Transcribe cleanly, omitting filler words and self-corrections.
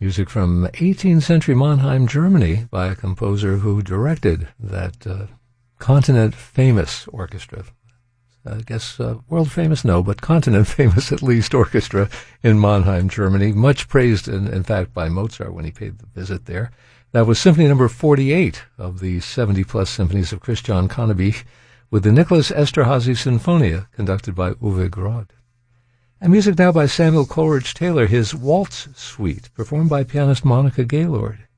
Music from 18th century Mannheim, Germany, by a composer who directed that continent-famous orchestra. I guess world famous, no, but continent famous at least orchestra in Mannheim, Germany. Much praised, in fact, by Mozart when he paid the visit there. That was Symphony number 48 of the 70-plus symphonies of Christian Conneby, with the Nicholas Esterhazy Sinfonia, conducted by Uwe Grod. And music now by Samuel Coleridge Taylor, his Waltz Suite, performed by pianist Monica Gaylord.